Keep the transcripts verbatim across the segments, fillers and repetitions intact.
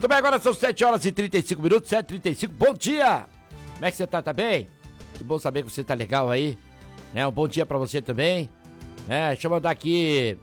Muito bem, agora são sete horas e trinta e cinco minutos, sete e trinta e cinco. Bom dia! Como é que você tá? Tá bem? Que bom saber que você tá legal aí. Né? Um bom dia pra você também. É, deixa eu mandar aqui.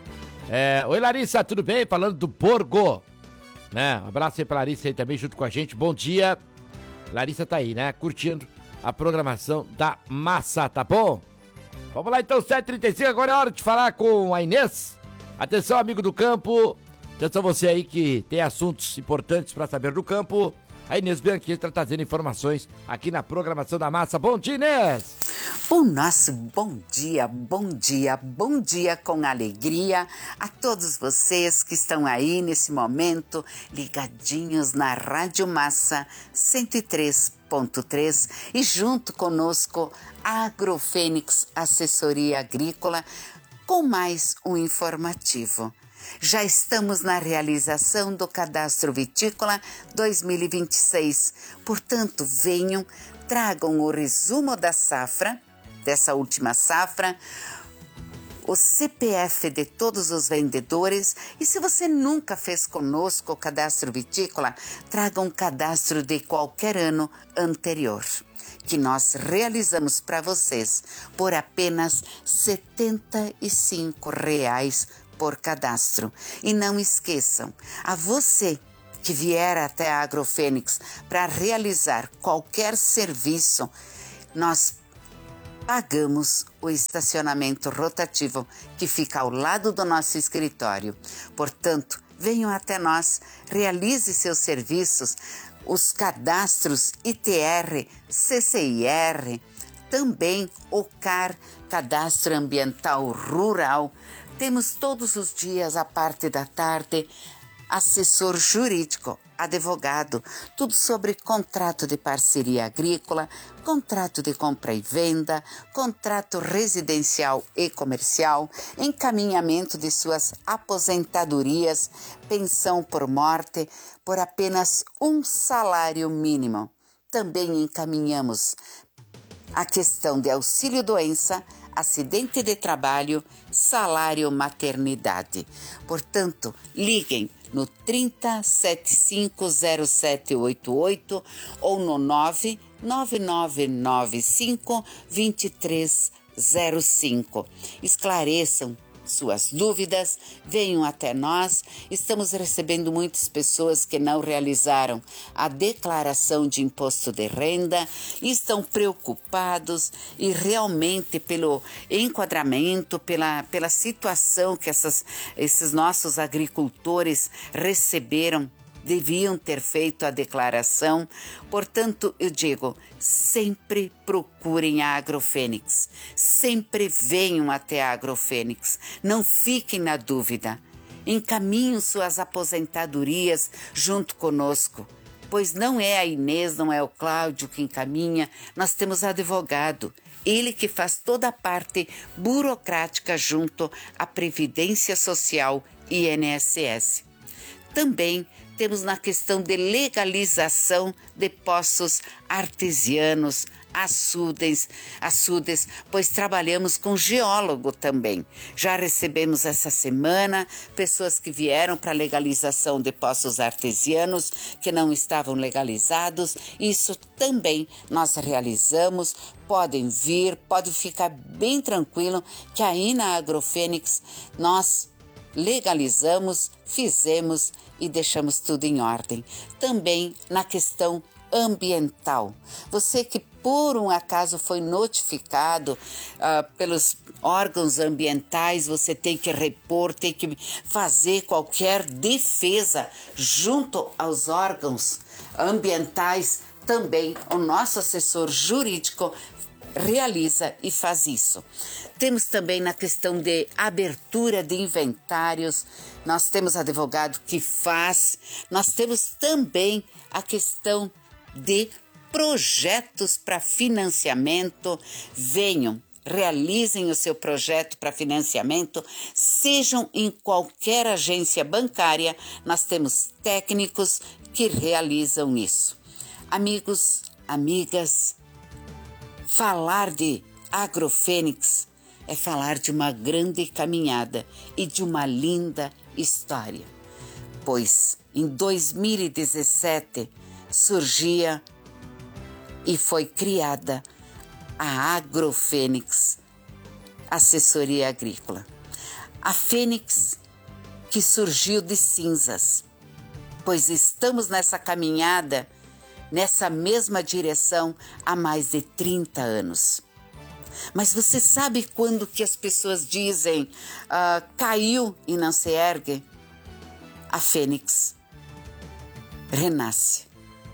É, oi, Larissa, tudo bem? Falando do Borgo. Né? Um abraço aí pra Larissa aí também, junto com a gente. Bom dia. Larissa tá aí, né? Curtindo a programação da massa, tá bom? Vamos lá então, sete e trinta e cinco, agora é hora de falar com a Inês. Atenção, amigo do campo. Atenção você aí que tem assuntos importantes para saber do campo. A Inês Bianchi está trazendo informações aqui na programação da massa. Bom dia, Inês! O nosso bom dia, bom dia, bom dia com alegria a todos vocês que estão aí nesse momento ligadinhos na Rádio Massa cento e três ponto três e junto conosco a Agrofênix Assessoria Agrícola com mais um informativo. Já estamos na realização do Cadastro Vitícola dois mil e vinte e seis, portanto venham, tragam o resumo da safra, dessa última safra, o C P F de todos os vendedores e se você nunca fez conosco o Cadastro Vitícola, traga um cadastro de qualquer ano anterior, que nós realizamos para vocês por apenas setenta e cinco reais por cadastro. E não esqueçam, a você que vier até a Agrofênix para realizar qualquer serviço, nós pagamos o estacionamento rotativo que fica ao lado do nosso escritório. Portanto, venham até nós, realize seus serviços, os cadastros I T R, C C I R, também o C A R, Cadastro Ambiental Rural. Temos todos os dias, a parte da tarde, assessor jurídico, advogado, tudo sobre contrato de parceria agrícola, contrato de compra e venda, contrato residencial e comercial, encaminhamento de suas aposentadorias, pensão por morte, por apenas um salário mínimo. Também encaminhamos a questão de auxílio-doença, acidente de trabalho, salário maternidade. Portanto, liguem no trinta, setenta e cinco, zero sete oito oito ou no nove nove nove nove cinco, dois três zero cinco. Esclareçam suas dúvidas, venham até nós. Estamos recebendo muitas pessoas que não realizaram a declaração de imposto de renda e estão preocupados e realmente pelo enquadramento, pela, pela situação que essas, esses nossos agricultores receberam, deviam ter feito a declaração. Portanto, eu digo, sempre procurem a Agrofênix, sempre venham até a Agrofênix, não fiquem na dúvida, encaminhem suas aposentadorias junto conosco, pois não é a Inês, não é o Cláudio que encaminha, nós temos advogado, ele que faz toda a parte burocrática junto à Previdência Social e I N S S. Também temos na questão de legalização de poços artesianos, açudes, açudes, pois trabalhamos com geólogo também. Já recebemos essa semana pessoas que vieram para legalização de poços artesianos que não estavam legalizados. Isso também nós realizamos. Podem vir, pode ficar bem tranquilo que aí na Agrofênix nós legalizamos, fizemos e deixamos tudo em ordem. Também na questão ambiental. Você que por um acaso foi notificado uh, pelos órgãos ambientais, você tem que repor, tem que fazer qualquer defesa junto aos órgãos ambientais. Também o nosso assessor jurídico realiza e faz isso. Temos também na questão de abertura de inventários, nós temos advogado que faz, nós temos também a questão de projetos para financiamento. Venham, realizem o seu projeto para financiamento, sejam em qualquer agência bancária, nós temos técnicos que realizam isso. Amigos, amigas, falar de Agrofênix é falar de uma grande caminhada e de uma linda história. pois em dois mil e dezessete surgia e foi criada a Agrofênix Assessoria Agrícola. A Fênix que surgiu de cinzas, pois estamos nessa caminhada, nessa mesma direção há mais de trinta anos. Mas você sabe quando que as pessoas dizem ah, caiu e não se ergue? A Fênix renasce,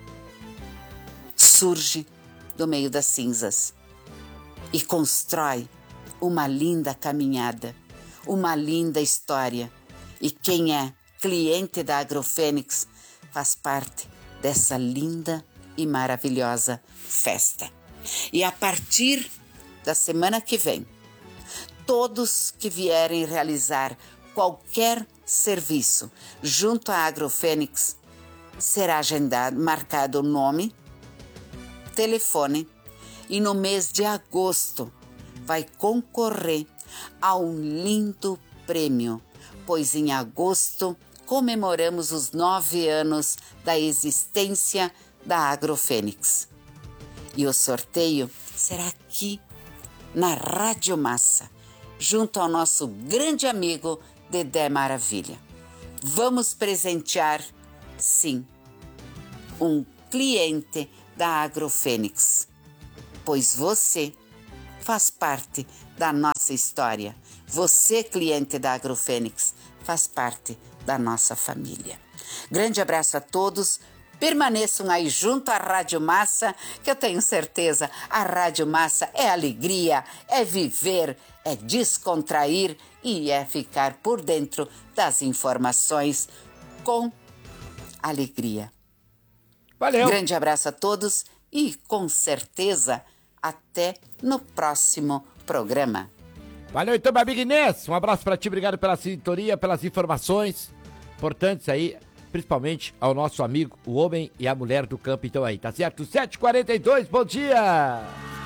surge do meio das cinzas e constrói uma linda caminhada, uma linda história. E quem é cliente da Agrofênix faz parte dessa linda e maravilhosa festa. E a partir da semana que vem, todos que vierem realizar qualquer serviço junto à Agrofênix será agendado, marcado o nome, telefone e no mês de agosto vai concorrer a um lindo prêmio, pois em agosto comemoramos os nove anos da existência da Agrofênix. E o sorteio será aqui na Rádio Massa, junto ao nosso grande amigo Dedé Maravilha. Vamos presentear, sim, um cliente da Agrofênix, pois você faz parte da nossa história. Você, cliente da Agrofênix, faz parte da nossa família. Grande abraço a todos. Permaneçam aí junto à Rádio Massa, que eu tenho certeza, a Rádio Massa é alegria, é viver, é descontrair e é ficar por dentro das informações com alegria. Valeu! Grande abraço a todos e, com certeza, até no próximo programa. Valeu então, minha amiga Inês. Um abraço pra ti, obrigado pela sintonia, pelas informações importantes aí, principalmente ao nosso amigo, o homem e a mulher do campo, então aí, tá certo? sete e quarenta e dois, bom dia!